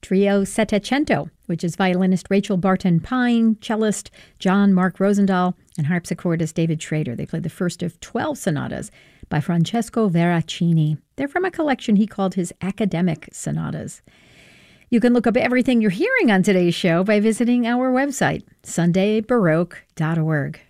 Trio Settecento, which is violinist Rachel Barton Pine, cellist John Mark Rosendahl, and harpsichordist David Schrader. They played the first of 12 sonatas by Francesco Veracini. They're from a collection he called his Academic Sonatas. You can look up everything you're hearing on today's show by visiting our website, sundaybaroque.org.